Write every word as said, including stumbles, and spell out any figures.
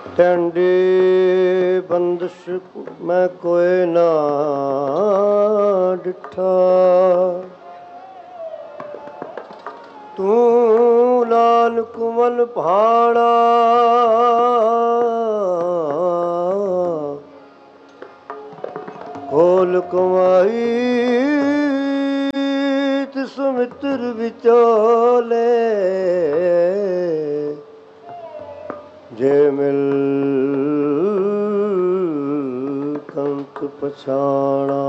ਟੈਂਡੇ ਬੰਦਸ਼ ਮੈਂ ਕੋਏ ਨਾ ਡਿਠਾ, ਤੂੰ ਲਾਲ ਕੁਮਲ ਭਾਣਾ ਕੋਲ ਕਮਾਈ ਤਿਸ ਮਿੱਤਰ ਵਿਚੋਲੇ, ਜੇ ਮਿਲ ਕੰਤ ਪਛਾਣਾ।